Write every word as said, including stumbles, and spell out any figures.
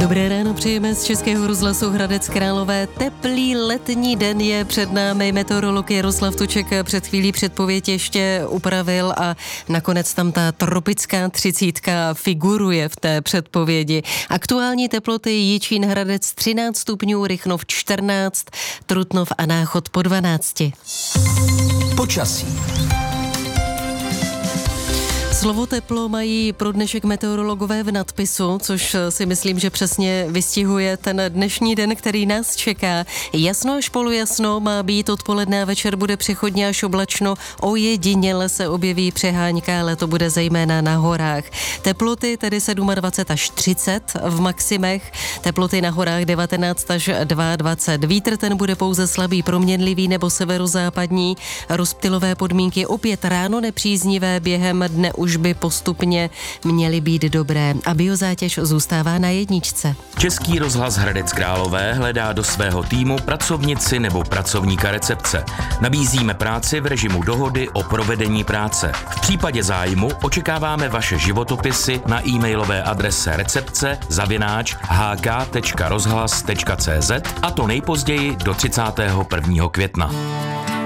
Dobré ráno přejeme z Českého rozhlasu Hradec Králové. Teplý letní den je před námi. Meteorolog Jaroslav Tuček před chvílí předpověď ještě upravil a nakonec tam ta tropická třicítka figuruje v té předpovědi. Aktuální teploty Jičín, Hradec třináct stupňů, Rychnov čtrnáct, Trutnov a Náchod po dvanácti. Počasí. Slovo teplo mají pro dnešek meteorologové v nadpisu, což si myslím, že přesně vystihuje ten dnešní den, který nás čeká. Jasno až polojasno má být, odpoledne a večer bude přechodně až oblačno, ojediněle se objeví přehánka, ale to bude zejména na horách. Teploty tedy dvacet sedm až třicet v maximech, teploty na horách devatenáct až dvacet dva. Vítr ten bude pouze slabý, proměnlivý nebo severozápadní. Rozptylové podmínky opět ráno nepříznivé, během dne už by postupně měly být dobré a biozátěž zůstává na jedničce. Český rozhlas Hradec Králové hledá do svého týmu pracovnici nebo pracovníka recepce. Nabízíme práci v režimu dohody o provedení práce. V případě zájmu očekáváme vaše životopisy na e-mailové adrese recepce zavináč h k tečka rozhlas tečka c z a to nejpozději do třicátého prvního května.